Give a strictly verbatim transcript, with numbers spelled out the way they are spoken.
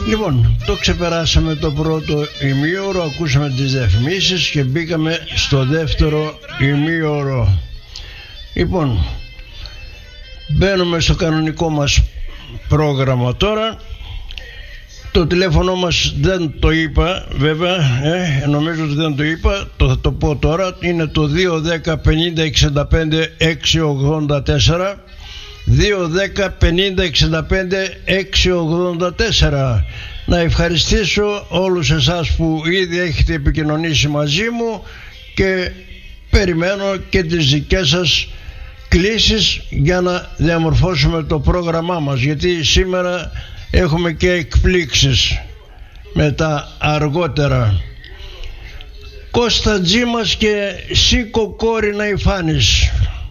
Λοιπόν, το ξεπεράσαμε το πρώτο ημίωρο, ακούσαμε τις διαφημίσεις και μπήκαμε στο δεύτερο ημίωρο. Λοιπόν, μπαίνουμε στο κανονικό μας πρόγραμμα τώρα. Το τηλέφωνο μας δεν το είπα βέβαια, ε, νομίζω ότι δεν το είπα, το θα το πω τώρα, είναι το δύο ένα μηδέν πενήντα εξήντα πέντε εξακόσια ογδόντα τέσσερα, δύο ένα μηδέν πενήντα εξήντα πέντε εξακόσια ογδόντα τέσσερα. Να ευχαριστήσω όλους εσάς που ήδη έχετε επικοινωνήσει μαζί μου και περιμένω και τις δικές σας κλήσεις για να διαμορφώσουμε το πρόγραμμά μας, γιατί σήμερα έχουμε και εκπλήξεις μετά αργότερα. Κώστα Τζίμας και σήκω κόρη να υφάνεις.